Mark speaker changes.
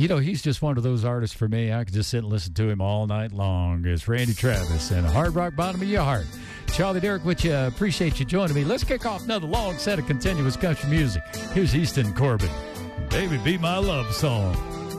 Speaker 1: he's just one of those artists for me. I could just sit and listen to him all night long. It's Randy Travis and Hard Rock Bottom of Your Heart. Charlie Derrick with you. Appreciate you joining me. Let's kick off another long set of continuous country music. Here's Easton Corbin. Baby, Be My Love Song.